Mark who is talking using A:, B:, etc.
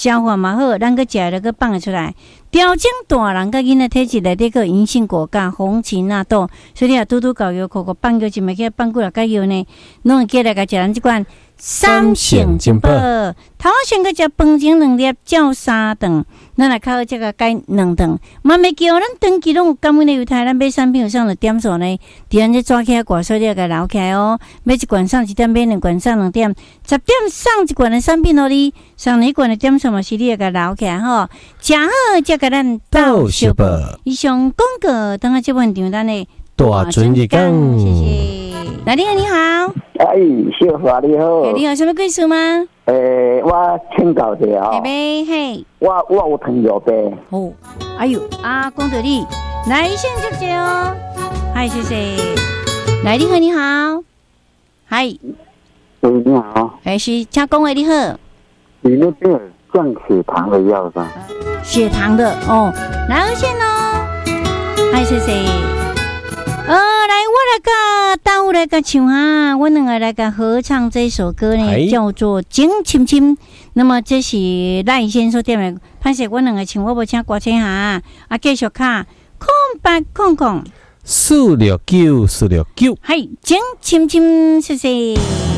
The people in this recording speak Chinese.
A: 消化嘛好，咱个食了个放得出来。调整大人甲囡仔体质内底个银杏果干、红芩纳豆，所以你啊拄搞药口放过一麦去放过来个药呢，拢会记来个食咱即款三性金宝。头先个食饭前2粒，照3顿，咱来靠这个改2顿。嘛袂叫咱长期拢有感染的犹太，咱买产品有上的点数呢，伫咱这抓起来挂手你个留起来哦。买一罐送1点，买2罐送2点，10点送1罐的产品互你，送1罐的点数嘛是你个留起来吼。食好才甲咱到小宝。以上广告，等下这问场咱的
B: 大尊日讲，
A: 谢谢。来，你好，你好。
C: 哎，小华你好。
A: 你有什么贵事吗？
C: 我请教一下哦。
A: 嘿。
C: 我有糖尿病。
A: 哦，哎呦，讲到你，来先接接哦。嗨，谢谢。来，你好，你好。嗨。
C: 你好。
A: 是，请讲话你好。
C: 你那边降血糖的药吧？
A: 血糖的哦，来先哦。嗨，谢谢。来，我来个大屋来个唱哈，我两个来个合唱这首歌呢，叫做《情深深》。那么这是赖先所点的，歹势我两个唱，我无请歌星哈，继续卡0800 469，
B: 系，
A: 情深深，谢谢。